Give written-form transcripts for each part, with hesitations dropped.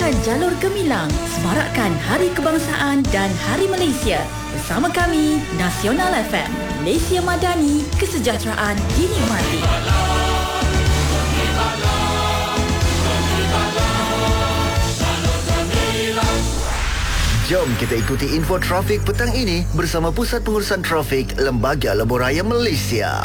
Selamatkan jalur gemilang, semarakkan Hari Kebangsaan dan Hari Malaysia. Bersama kami, Nasional FM, Malaysia Madani, kesejahteraan dinikmati. Jom kita ikuti info trafik petang ini bersama Pusat Pengurusan Trafik Lembaga Lebuhraya Malaysia.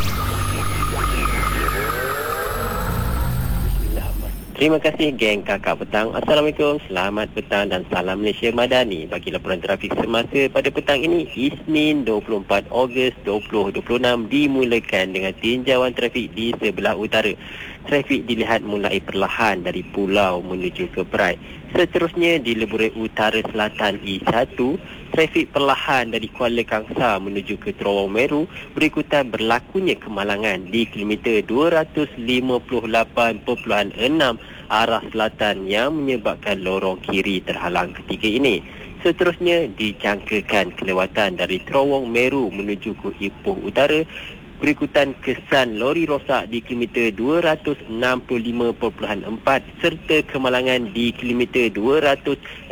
Terima kasih geng Kakak Petang. Assalamualaikum, selamat petang dan salam Malaysia Madani. Bagi laporan trafik semasa pada petang ini, Isnin 24 Ogos 2026 dimulakan dengan tinjauan trafik di sebelah utara. Trafik dilihat mulai perlahan dari pulau menuju ke Perai. Seterusnya di Leburai Utara Selatan E1, trafik perlahan dari Kuala Kangsar menuju ke Terowong Meru berikutan berlakunya kemalangan di kilometer 258.6 arah selatan yang menyebabkan lorong kiri terhalang ketika ini. Seterusnya dijangkakan kelewatan dari Terowong Meru menuju ke Ipoh Utara berikutan kesan lori rosak di kilometer 265.4 serta kemalangan di kilometer 266.7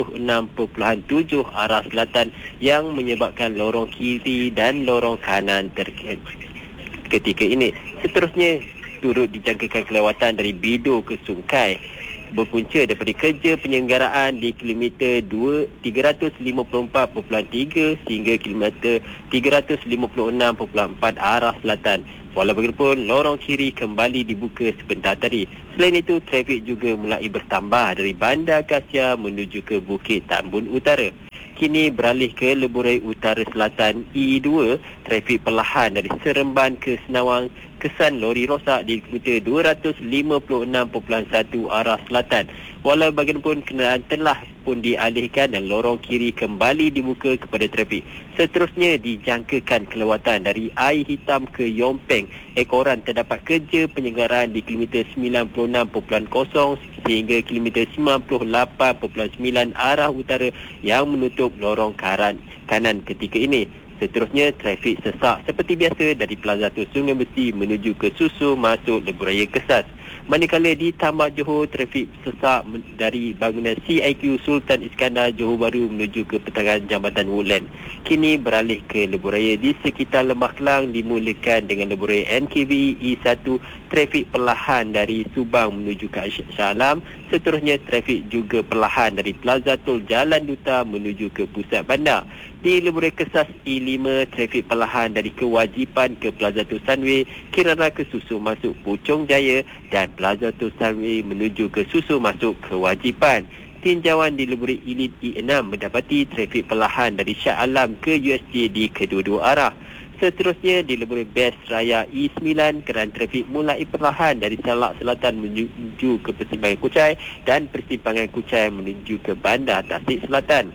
arah selatan yang menyebabkan lorong kiri dan lorong kanan ketika ini. Seterusnya turut dijangkakan kelewatan dari Bido ke Sungkai berpunca daripada kerja penyelenggaraan di kilometer 354.3 sehingga kilometer 356.4 arah selatan. Walau bagaimanapun, lorong kiri kembali dibuka sebentar tadi. Selain itu, trafik juga mulai bertambah dari Bandar Kasia menuju ke Bukit Tambun Utara. Kini beralih ke Leburai Utara Selatan E2, trafik perlahan dari Seremban ke Senawang, kesan lori rosak di kilometer 256.1 arah selatan. Walau bagaimanapun, kenderaan telah pun dialihkan dan lorong kiri kembali dibuka kepada trafik. Seterusnya dijangkakan kelewatan dari Air Hitam ke Yompeng. Ekoran terdapat kerja penyelenggaraan di kilometer 96.0 sehingga kilometer 98.9 arah utara yang menutup lorong kanan ketika ini. Seterusnya, trafik sesak seperti biasa dari Plaza Tun Sungai Besi menuju ke Susu masuk Lebuhraya Kesas. Manakala di Tambak Johor, trafik sesak dari bangunan CIQ Sultan Iskandar Johor Bahru menuju ke pertengahan Jambatan Woodland. Kini beralih ke Lebuhraya di sekitar Lembah Kelang dimulakan dengan Lebuhraya NKVE E1, trafik perlahan dari Subang menuju ke Shah Alam. Seterusnya, trafik juga perlahan dari Plaza Tol Jalan Duta menuju ke pusat bandar. Di Lebuhraya Kesas E5, trafik perlahan dari Kewajipan ke Plaza Tol Sunway, Kirana ke Susu masuk Puchong Jaya dan Plaza Tol Sunway menuju ke Susu masuk Kewajipan. Tinjauan di Lebuhraya Elite E6 mendapati trafik perlahan dari Shah Alam ke USJ di kedua-dua arah. Seterusnya di Lebuhraya Best Raya E9, kerana trafik mulai perlahan dari Salak Selatan menuju ke Persimpangan Kuchai dan Persimpangan Kuchai menuju ke Bandar Tasik Selatan.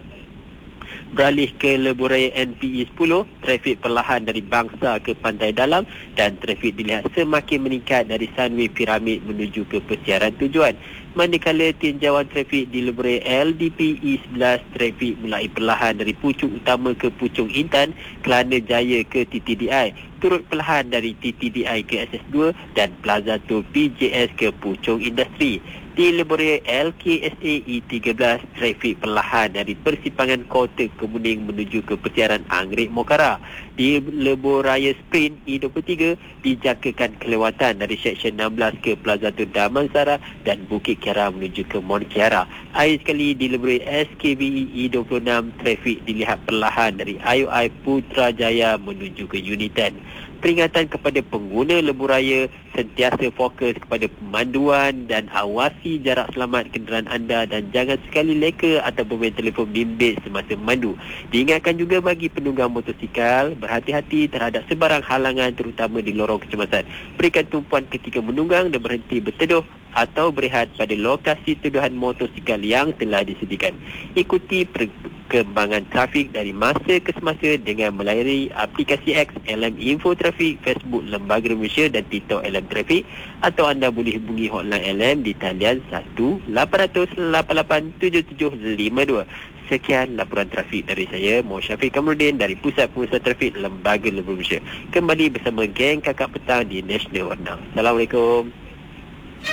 Beralih ke Lebuhraya NPE 10, trafik perlahan dari Bangsa ke Pantai Dalam dan trafik dilihat semakin meningkat dari Sunway Piramid menuju ke persiaran tujuan. Manakala tinjauan trafik di Lebuhraya LDP E11, trafik mulai perlahan dari Pucung Utama ke Pucung Intan, Kelana Jaya ke TTDI, turut perlahan dari TTDI ke SS2 dan Plaza Tol PJS ke Puchong Industri. Di Lebuhraya LKSA E13, trafik perlahan dari Persimpangan Kota Kemuning menuju ke persiaran Anggrek Mokara. Di Lebuhraya Sprint E23, dijangkakan kelewatan dari Seksyen 16 ke Plaza Tol Damansara dan Bukit Kiara menuju ke Mont Kiara. Akhir sekali di Lebuhraya SKVE E26, trafik dilihat perlahan dari IOI Putrajaya menuju ke Unitan. Peringatan kepada pengguna lebuhraya sentiasa fokus kepada pemanduan dan awasi jarak selamat kenderaan anda dan jangan sekali leka atau bermain telefon bimbit semasa memandu. Diingatkan juga bagi penunggang motosikal berhati-hati terhadap sebarang halangan terutama di lorong kecemasan. Berikan tumpuan ketika menunggang dan berhenti berteduh atau berehat pada lokasi teduhan motosikal yang telah disediakan. Ikuti perkembangan trafik dari masa ke semasa dengan melayari aplikasi X LM Info Trafik, Facebook Lembaga Malaysia dan TikTok LM Trafik, atau anda boleh hubungi hotline LM di talian 1-800-88-7752. Sekian laporan trafik dari saya, Muhammad Syafiq Kamruddin dari Pusat Pengurusan Trafik Lembaga Lebuhraya Malaysia. Kembali bersama geng Kakak Petang di National Warna. Assalamualaikum.